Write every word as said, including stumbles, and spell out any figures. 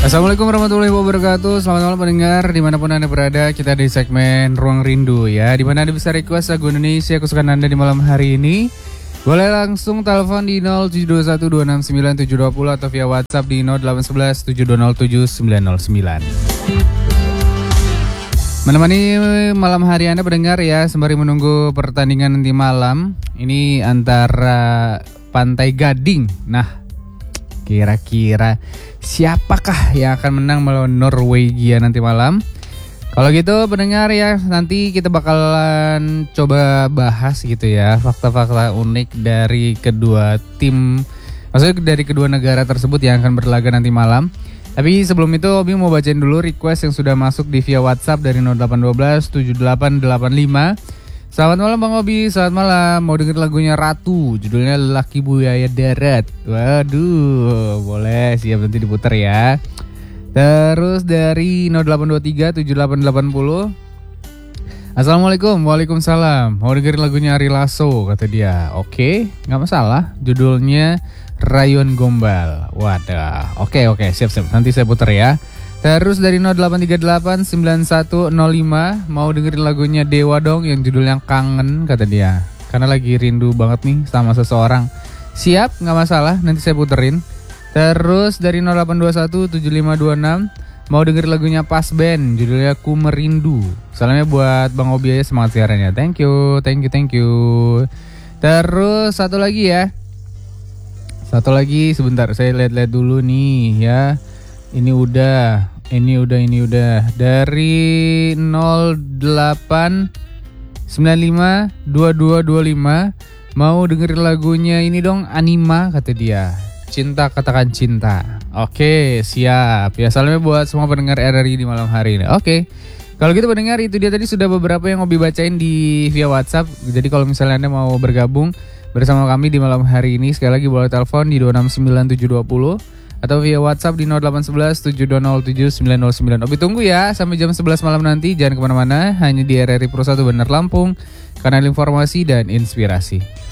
Assalamualaikum warahmatullahi wabarakatuh. Selamat malam pendengar dimanapun Anda berada. Kita di segmen Ruang Rindu ya, dimana Anda bisa request lagu Indonesia kesukaan Anda di malam hari ini. Boleh langsung telepon di nol tujuh dua satu dua enam sembilan tujuh dua nol atau via WhatsApp di nol delapan satu satu tujuh dua nol tujuh sembilan nol sembilan. Menemani malam hari Anda pendengar ya, sembari menunggu pertandingan nanti malam ini antara Pantai Gading. Nah, kira-kira siapakah yang akan menang melawan Norwegia nanti malam? Kalau gitu pendengar ya, nanti kita bakalan coba bahas gitu ya fakta-fakta unik dari kedua tim, maksudnya dari kedua negara tersebut yang akan berlaga nanti malam. Tapi sebelum itu Obi mau bacain dulu request yang sudah masuk di via WhatsApp dari nol delapan satu dua tujuh delapan delapan lima. Selamat malam Bang Obi, selamat malam. Mau denger lagunya Ratu, judulnya Lelaki Buaya Darat. Waduh, boleh, siap nanti diputar ya. Terus dari nol delapan dua tiga tujuh delapan delapan nol. Assalamualaikum, waalaikumsalam. Mau dengerin lagunya Ari Lasso, kata dia. Oke, gak masalah, judulnya Rayon Gombal. Wadah, oke oke, siap-siap, nanti saya putar ya. Terus dari nol delapan tiga delapan sembilan satu nol lima, mau dengerin lagunya Dewa dong yang judulnya Kangen, kata dia. Karena lagi rindu banget nih sama seseorang. Siap, gak masalah, nanti saya puterin. Terus dari nol delapan dua satu tujuh lima dua enam, mau dengerin lagunya Pas Band, judulnya Ku Merindu. Salamnya buat Bang Obi aja, semangat siarannya. Thank you, thank you, thank you. Terus satu lagi ya. Satu lagi sebentar, saya lihat-lihat dulu nih ya. Ini udah, ini udah, ini udah. Dari nol delapan sembilan lima dua dua dua lima, mau dengerin lagunya ini dong, Anima, kata dia. Cinta Katakan Cinta. Oke, siap. Ya, salamnya buat semua pendengar R R I di malam hari ini. Oke. Kalau gitu pendengar, itu dia tadi sudah beberapa yang Obi bacain di via WhatsApp. Jadi kalau misalnya Anda mau bergabung bersama kami di malam hari ini, sekali lagi boleh telepon di dua enam sembilan tujuh dua nol atau via WhatsApp di nol delapan satu satu tujuh dua nol tujuh sembilan nol sembilan. Obi tunggu ya sampai jam sebelas malam nanti. Jangan kemana-mana, hanya di R R I Pro satu Bandar Lampung, kanal informasi dan inspirasi.